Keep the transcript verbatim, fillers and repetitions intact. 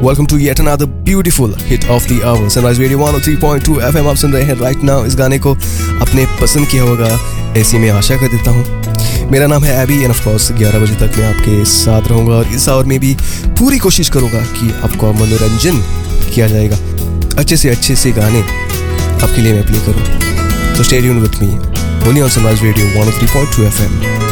Welcome to yet another beautiful hit of the our. Sunrise radio one O three point two FM आप सुन रहे हैं right now. इस गाने को आपने पसंद किया होगा, ऐसी मैं आशा कर देता हूँ। मेरा नाम है एबी एंड ऑफ कोर्स ग्यारह बजे तक मैं आपके साथ रहूँगा और इस आवर में भी पूरी कोशिश करूँगा कि आपको मनोरंजन किया जाएगा। अच्छे से अच्छे से गाने आपके लिए मैं प्ले करूँ। तो stay tuned with me only on sunrise radio one O three point two FM.